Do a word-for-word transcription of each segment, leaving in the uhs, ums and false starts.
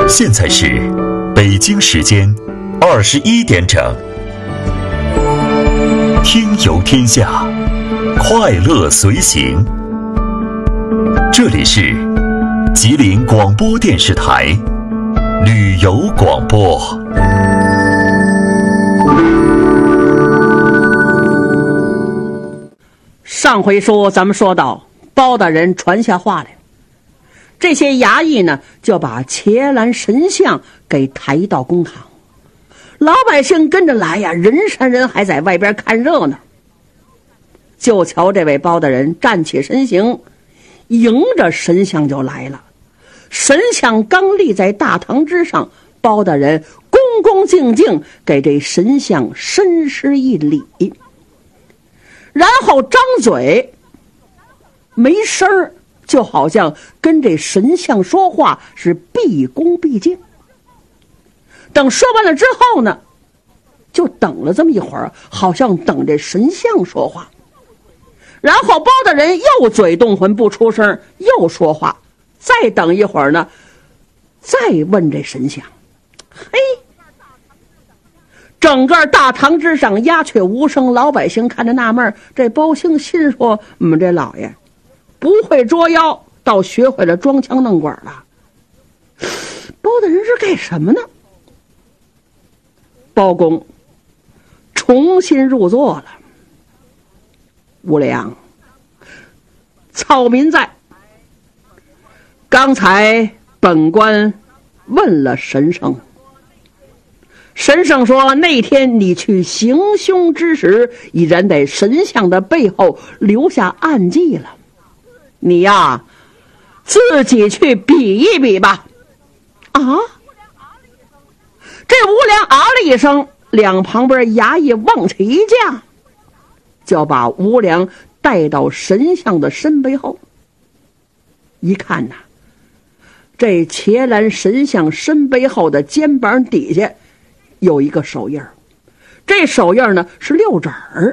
现在是北京时间二十一点整，听游天下，快乐随行。这里是吉林广播电视台旅游广播。 上回说咱们说到包大人传下话来，这些衙役呢就把伽蓝神像给抬到公堂，老百姓跟着来呀，人山人海，在外边看热闹。就瞧这位包大人站起身形，迎着神像就来了。神像刚立在大堂之上，包大人恭恭敬敬给这神像深施一礼，然后张嘴没声儿，就好像跟这神像说话，是毕恭毕敬。等说完了之后呢，就等了这么一会儿，好像等这神像说话。然后包大人又嘴动魂不出声，又说话。再等一会儿呢，再问这神像。嘿，整个大堂之上鸦雀无声，老百姓看着纳闷。这包兴心说：我们这老爷不会捉妖，倒学会了装腔弄管了。包大人是干什么呢？包公重新入座了。无良，草民在。刚才本官问了神圣，神圣说那天你去行凶之时，已然在神像的背后留下暗记了。你呀，自己去比一比吧。啊！这无良啊了一声，两旁边衙役往起一架，就把无良带到神像的身背后。一看呐，这伽蓝神像身背后的肩膀底下有一个手印儿，这手印呢是六指儿。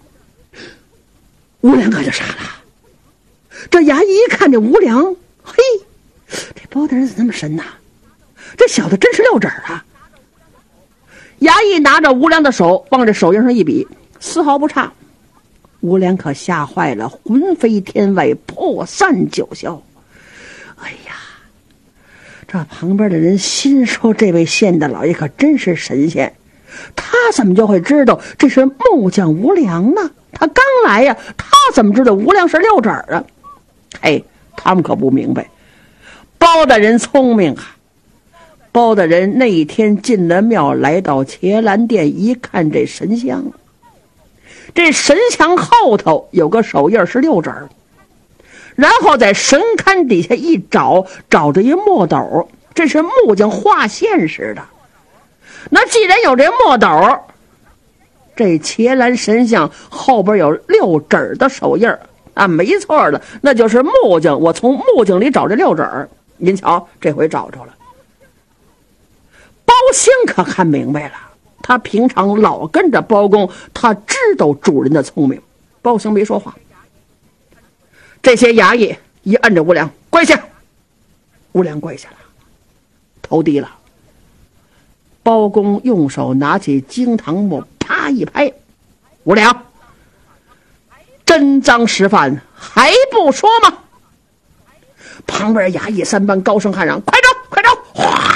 无良可就傻了，这衙役一看这无良，嘿，这包大人怎么那么神呐？这小子真是六指儿啊！衙役拿着无良的手往这手印上一比，丝毫不差。无良可吓坏了，魂飞天外，破散九霄。哎呀，这旁边的人心说，这位县大老爷可真是神仙，他怎么就会知道这是木匠无良呢？他刚来呀，他怎么知道无良是六指啊？嘿，他们可不明白，包大人聪明啊！包大人那一天进了庙，来到伽蓝殿，一看这神像，这神像后头有个手印是六指，然后在神龛底下一找，找着一墨斗，这是木匠画线似的。那既然有这墨斗，这伽蓝神像后边有六指的手印啊，没错了，那就是木匠。我从木匠里找这六指，您瞧，这回找着了。包兴可看明白了，他平常老跟着包公，他知道主人的聪明。包兴没说话。这些衙役一摁着无良跪下，无良跪下了，头低了。包公用手拿起惊堂木，啪一拍：无良，真赃实犯，还不说吗？旁边衙役三班高声喊嚷：快招，快招！哗！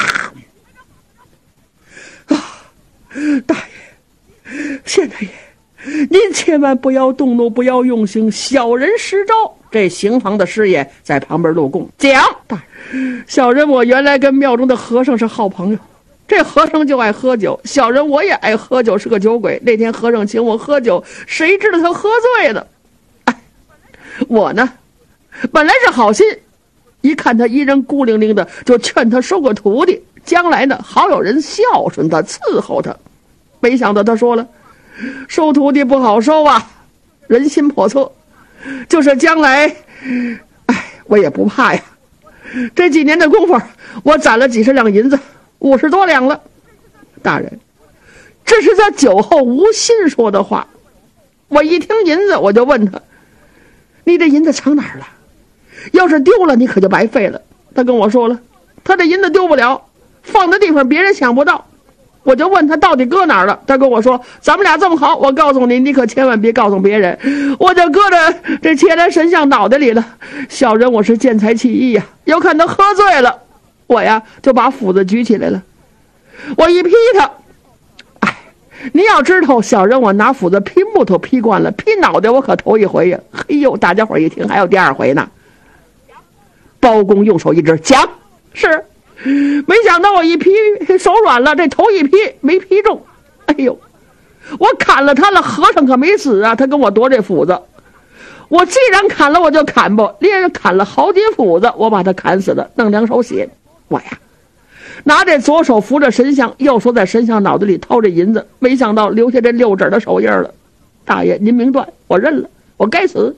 大爷，县大爷，您千万不要动怒，不要用刑，小人失招。这刑房的师爷在旁边录供讲：大人，小人我原来跟庙中的和尚是好朋友，这和尚就爱喝酒，小人我也爱喝酒，是个酒鬼。那天和尚请我喝酒，谁知道他喝醉了。哎，我呢本来是好心，一看他一人孤零零的，就劝他收个徒弟，将来呢好有人孝顺他，伺候他。没想到他说了，收徒弟不好收啊，人心叵测，就是将来，哎，我也不怕呀。这几年的功夫，我攒了几十两银子，五十多两了。大人，这是他酒后无心说的话。我一听银子，我就问他，你这银子藏哪儿了？要是丢了，你可就白费了。他跟我说了，他这银子丢不了， 放的地方别人想不到。我就问他到底搁哪儿了，他跟我说咱们俩这么好，我告诉你，你可千万别告诉别人。我就搁着这切来神像脑袋里了。小人我是见财起意呀、啊，又看他喝醉了，我呀就把斧子举起来了，我一劈他。哎，你要知道，小人我拿斧子劈木头劈惯了，劈脑袋我可头一回呀。嘿呦，大家伙一听还有第二回呢。包公用手一指，讲是。没想到我一劈手软了，这头一劈没劈中。哎呦，我砍了他了，和尚可没死啊，他跟我夺这斧子。我既然砍了我就砍不，连砍了好几斧子，我把他砍死了，弄两手血。我呀拿这左手扶着神像，右手在神像脑袋里掏着银子，没想到留下这六指的手印了。大爷您明断，我认了，我该死。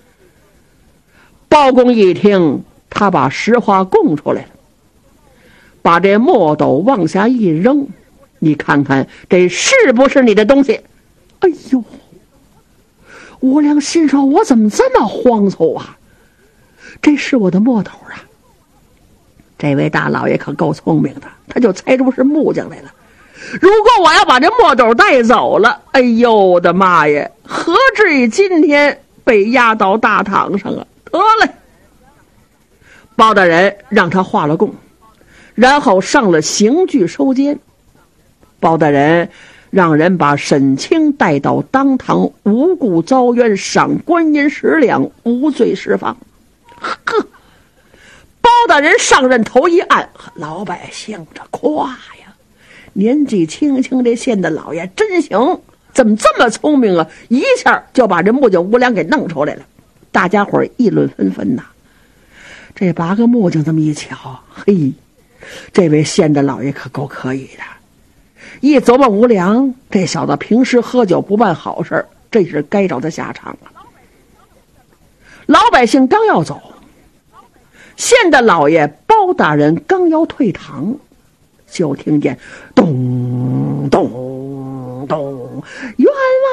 包公一听，他把实话供出来了，把这墨斗往下一扔，你看看这是不是你的东西？哎呦，吴良心说我怎么这么慌凑啊，这是我的墨斗啊。这位大老爷可够聪明的，他就猜出是木匠来了。如果我要把这墨斗带走了，哎呦我的妈耶，何至于今天被押到大堂上啊。得嘞，包大人让他画了供，然后上了刑具收监。包大人让人把沈清带到当堂，无故遭冤，赏官银十两，无罪释放。呵，包大人上任头一案，老百姓这夸呀，年纪轻轻这县的老爷真行，怎么这么聪明啊，一下就把这木匠无良给弄出来了。大家伙议论纷纷呐。这八个木匠这么一瞧，嘿，这位县的老爷可够可以的。一琢磨无良，这小子平时喝酒不办好事，这是该找他下场了。老百姓刚要走，县的老爷包大人刚要退堂，就听见咚咚咚，冤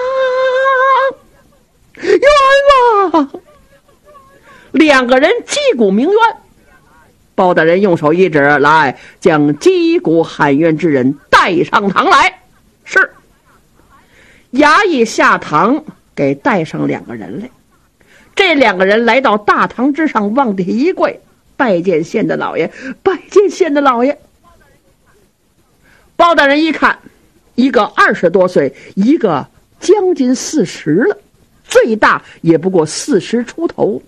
枉冤枉，两个人击鼓鸣冤。包大人用手一指，来，将击鼓喊冤之人带上堂来。是。衙役下堂，给带上两个人来。这两个人来到大堂之上，往地一跪，拜见县的老爷，拜见县的老爷。包大人一看，一个二十多岁，一个将近四十了，最大也不过四十出头。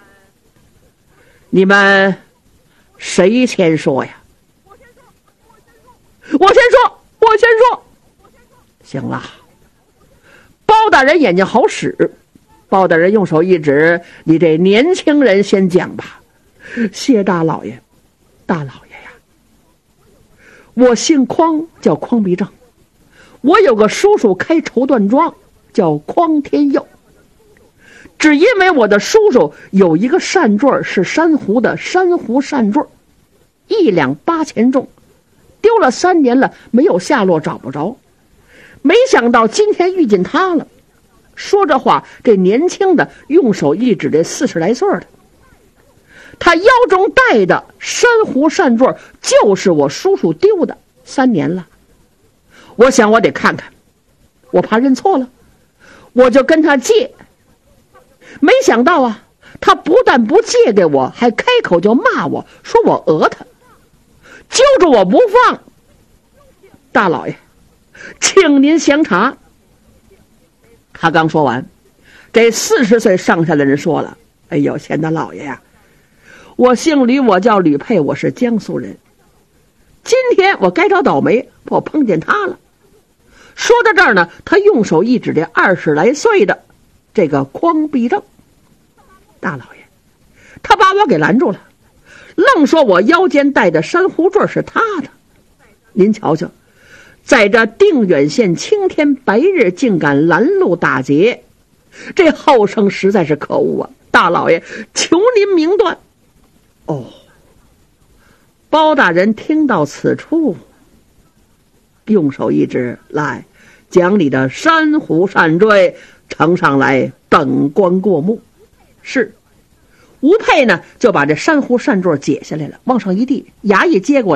你们谁先说呀？我先说，我先说，我先说。行了，包大人眼睛好使。包大人用手一指，你这年轻人先讲吧。谢大老爷，大老爷呀，我姓匡，叫匡必正。我有个叔叔开绸缎庄，叫匡天佑。只因为我的叔叔有一个扇坠是珊瑚的珊瑚扇坠，一两八钱重，丢了三年了，没有下落，找不着。没想到今天遇见他了。说这话，这年轻的用手一指这四十来岁的，他腰中戴的珊瑚扇坠就是我叔叔丢的，三年了。我想我得看看，我怕认错了，我就跟他借。没想到啊，他不但不借给我，还开口就骂我，说我讹他，揪着我不放。大老爷，请您详查。他刚说完，这四十岁上下的人说了：“哎呦，县大老爷呀，我姓吕，我叫吕佩，我是江苏人。今天我该找倒霉，我碰见他了。”说到这儿呢，他用手一指这二十来岁的这个匡必正。大老爷，他把我给拦住了，愣说我腰间戴的珊瑚坠是他的。您瞧瞧，在这定远县青天白日竟敢拦路打劫，这后生实在是可恶啊！大老爷，求您明断。哦，包大人听到此处，用手一指，来，将你的珊瑚扇坠呈上来，本官过目。是。吴佩呢就把这珊瑚扇坠解下来了，往上一递，衙役接过来，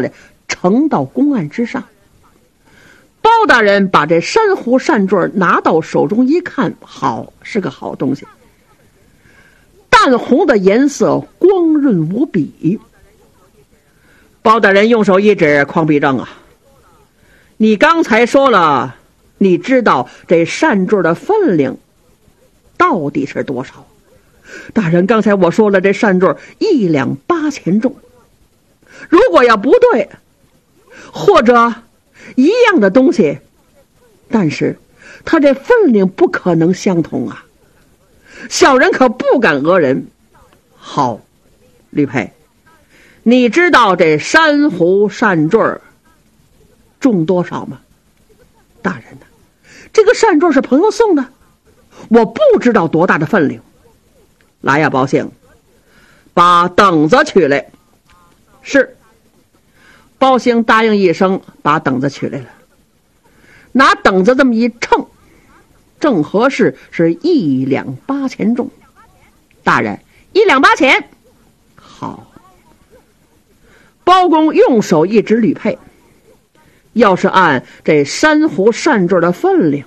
呈到公案之上。包大人把这珊瑚扇坠拿到手中一看，好，是个好东西，淡红的颜色，光润无比。包大人用手一指，匡必正啊，你刚才说了，你知道这扇坠的分量到底是多少？大人，刚才我说了，这扇坠一两八钱重。如果要不对，或者一样的东西，但是它这分量不可能相同啊！小人可不敢讹人。好，吕佩，你知道这珊瑚扇坠重多少吗？大人呢、啊？这个扇坠是朋友送的，我不知道多大的分量。来呀，包兴，把等子取来。是。包兴答应一声，把等子取来了，拿等子这么一称，正合适，是一两八钱重。大人，一两八钱。好。包公用手一指吕佩，要是按这珊瑚扇坠的分量，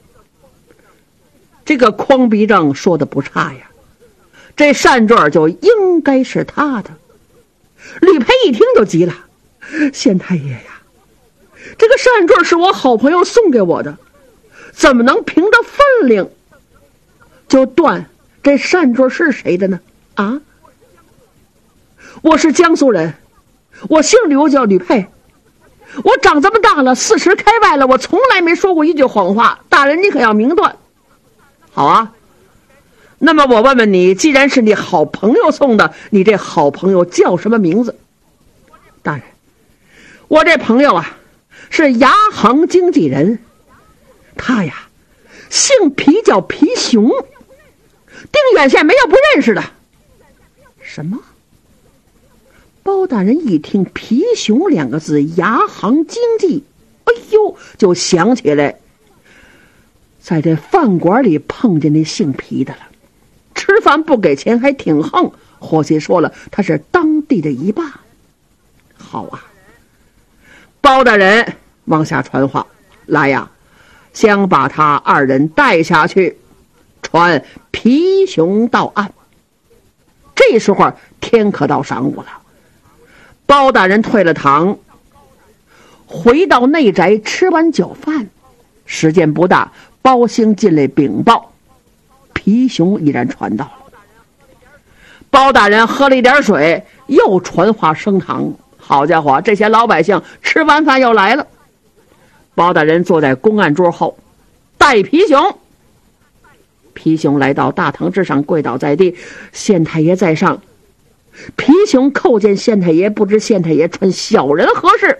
这个匡必正说的不差呀，这扇坠就应该是他的。吕佩一听就急了，县太爷呀，这个扇坠是我好朋友送给我的，怎么能凭着分量就断这扇坠是谁的呢？啊，我是江苏人，我姓吕，我叫吕佩，我长这么大了，四十开外了，我从来没说过一句谎话，大人你可要明断。好啊，那么我问问你，既然是你好朋友送的，你这好朋友叫什么名字？大人，我这朋友啊，是牙行经纪人，他呀姓皮，叫皮熊，定远县没有不认识的。什么？包大人一听皮熊两个字，牙行经纪，哎呦，就想起来在这饭馆里碰见那姓皮的了，吃饭不给钱还挺横，伙计说了他是当地的一霸。好啊，包大人往下传话，来呀，想把他二人带下去，传皮熊到案。这时候天可到晌午了，包大人退了堂，回到内宅吃完酒饭，时间不大，包兴进来禀报，皮熊已然传到了。包大人喝了一点水，又传话升堂。好家伙，这些老百姓吃完饭又来了。包大人坐在公案桌后，带皮熊。皮熊来到大堂之上，跪倒在地，县太爷在上。皮熊叩见县太爷，不知县太爷传小人何事？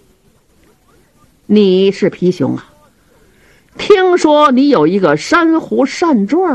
你是皮熊啊？听说你有一个珊瑚扇坠，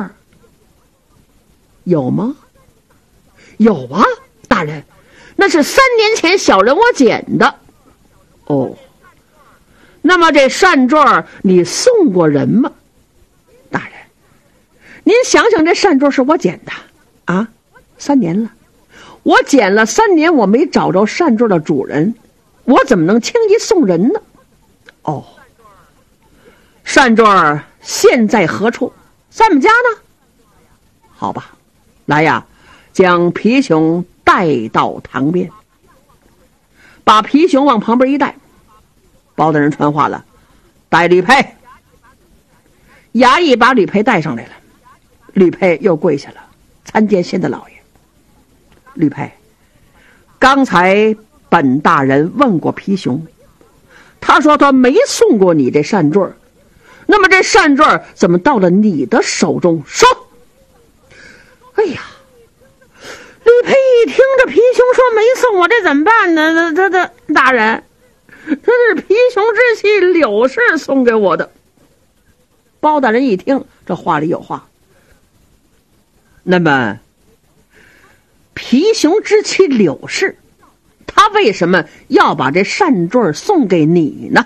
有吗？有啊，大人，那是三年前小人我捡的。哦，那么这扇坠你送过人吗？大人，您想想，这扇坠是我捡的啊，三年了，我捡了三年，我没找着扇坠的主人，我怎么能轻易送人呢？哦，扇坠现在何处？在我们家呢。好吧，来呀，将皮熊带到堂边，把皮熊往旁边一带。包大人传话了，带吕佩。衙役把吕佩带上来了，吕佩又跪下了，参见县的老爷。吕佩，刚才本大人问过皮熊，他说他没送过你这扇坠，那么这扇坠怎么到了你的手中？说。哎呀，吕佩一听这皮熊说没送我，这怎么办呢？他他大人，这是皮熊之妻柳氏送给我的。包大人一听，这话里有话。那么皮熊之妻柳氏，他为什么要把这扇坠送给你呢？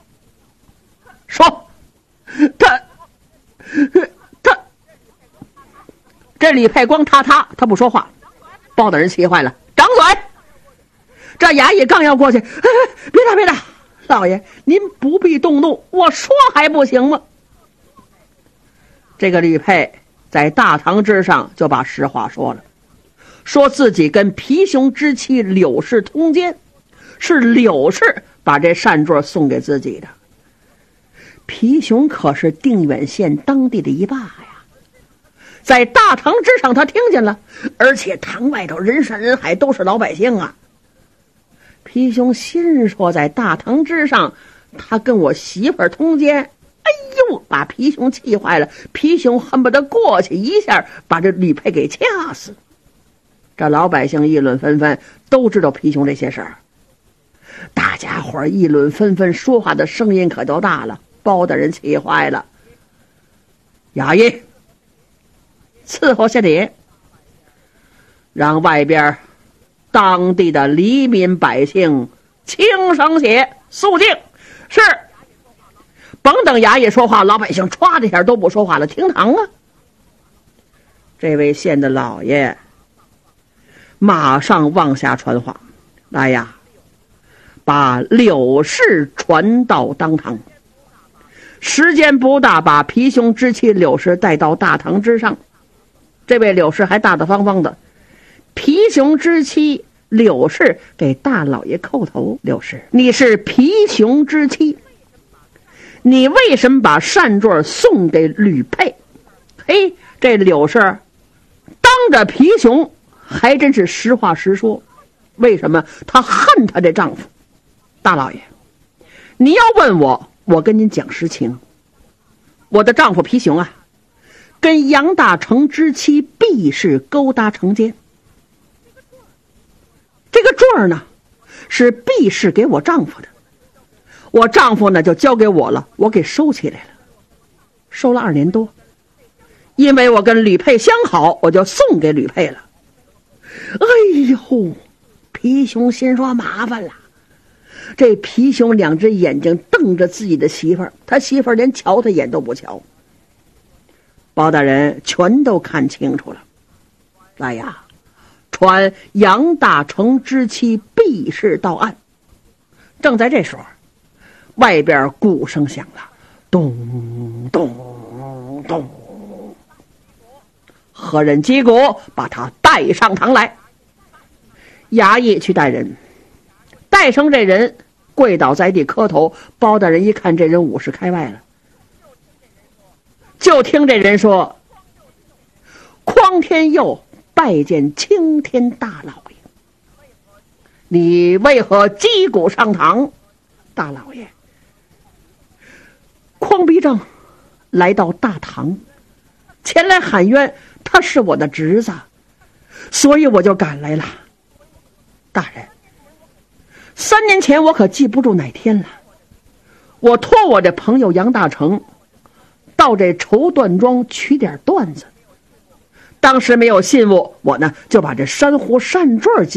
说，他他这李佩光他他他不说话。包大人气坏了，掌嘴！ 这衙役刚要过去，哎，别打别打，老爷您不必动怒，我说还不行吗？这个吕佩在大堂之上就把实话说了，说自己跟皮熊之妻柳氏通奸，是柳氏把这扇坠送给自己的。皮熊可是定远县当地的一霸呀，在大堂之上他听见了，而且堂外头人山人海，都是老百姓啊。皮熊心说，在大堂之上他跟我媳妇儿通奸，哎呦，把皮熊气坏了。皮熊恨不得过去一下把这吕佩给掐死。这老百姓议论纷纷，都知道皮熊这些事儿。大家伙议论纷纷，说话的声音可都大了。包大人气坏了，衙役伺候下礼，让外边当地的黎民百姓轻声写肃静。是。甭等衙役说话，老百姓歘的一下都不说话了，听堂啊。这位县的老爷马上往下传话，来呀，把柳氏传到当堂。时间不大，把皮熊之妻柳氏带到大堂之上。这位柳氏还大大方方的，皮熊之妻柳氏给大老爷叩头。柳氏，你是皮熊之妻，你为什么把扇坠送给吕佩？嘿，这柳氏当着皮熊还真是实话实说。为什么？她恨她这丈夫。大老爷，你要问我，我跟您讲实情，我的丈夫皮熊啊，跟杨大成之妻毕氏勾搭成奸。这个坠儿呢，是毕氏给我丈夫的，我丈夫呢就交给我了，我给收起来了，收了二年多。因为我跟吕佩相好，我就送给吕佩了。哎呦，皮熊心说麻烦了。这皮熊两只眼睛瞪着自己的媳妇儿，他媳妇儿连瞧他眼都不瞧。包大人全都看清楚了，来呀，传杨大成之妻毕氏到案。正在这时候，外边鼓声响了，咚咚咚，何人击鼓，把他带上堂来。衙役去带人，带上这人跪倒在地磕头。包大人一看这人五十开外了，就听这人说：匡天佑拜见青天大老爷。你为何击鼓上堂？大老爷，匡必正来到大堂前来喊冤，他是我的侄子，所以我就赶来了。大人，三年前我可记不住哪天了，我托我这朋友杨大成到这绸缎庄取点缎子，当时没有信物，我呢就把这珊瑚扇坠借